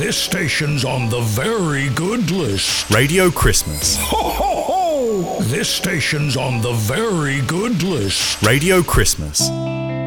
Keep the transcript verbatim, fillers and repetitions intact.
This station's on the very good list. Radio Christmas. Ho, ho, ho! This station's on the very good list. Radio Christmas.